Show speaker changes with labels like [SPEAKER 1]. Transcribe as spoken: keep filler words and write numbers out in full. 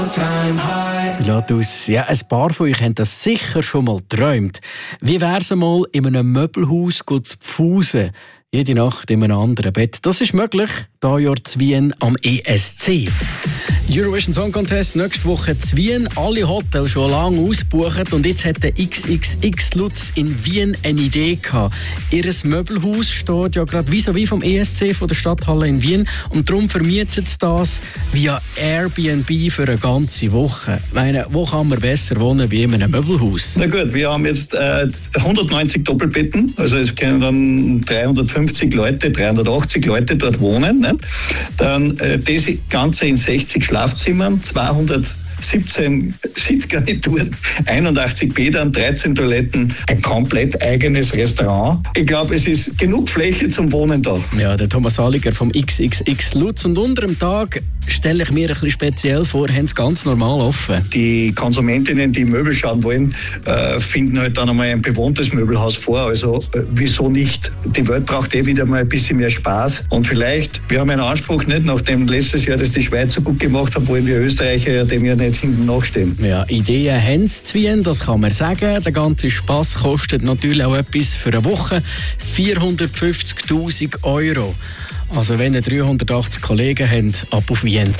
[SPEAKER 1] Pilatus, ja, ein paar von euch haben das sicher schon mal geträumt. Wie wäre es einmal, in einem Möbelhaus zu pfusen? Jede Nacht in einem anderen Bett. Das ist möglich, dieses Jahr in Wien am E S C. Eurovision Song Contest nächste Woche in Wien. Alle Hotels schon lange ausgebucht und jetzt hat der X X X Lutz in Wien eine Idee gehabt. Ihr Möbelhaus steht ja gerade vis-à-vis vom E S C, von der Stadthalle in Wien, und darum vermietet es das via Airbnb für eine ganze Woche. Ich meine, wo kann man besser wohnen wie in einem Möbelhaus?
[SPEAKER 2] Na gut, wir haben jetzt äh, hundertneunzig Doppelbetten, also es können dann dreihundertfünfzig Leute, dreihundertachtzig Leute dort wohnen. Ne? Dann äh, das Ganze in sechzig Schlafzimmern, zweihundertsiebzehn Sitzgarnituren, einundachtzig Bädern, dreizehn Toiletten, ein komplett eigenes Restaurant. Ich glaube, es ist genug Fläche zum Wohnen da.
[SPEAKER 1] Ja, der Thomas Saliger vom X X X Lutz. Und unter dem Tag stelle ich mir ein bisschen speziell vor, haben es ganz normal offen.
[SPEAKER 2] Die Konsumentinnen, die Möbel schauen wollen, äh, finden halt dann einmal ein bewohntes Möbelhaus vor. Also äh, wieso nicht? Die Welt braucht eh wieder mal ein bisschen mehr Spaß. Und vielleicht, wir haben einen Anspruch nicht, nachdem letztes Jahr das die Schweiz so gut gemacht hat, wollen wir Österreicher ja dem ja nicht hinten nachstehen.
[SPEAKER 1] Ja, Ideen haben es zu Wien, das kann man sagen. Der ganze Spass kostet natürlich auch etwas für eine Woche. vierhundertfünfzigtausend Euro. Also wenn ihr dreihundertachtzig Kollegen habt, ab auf Wien.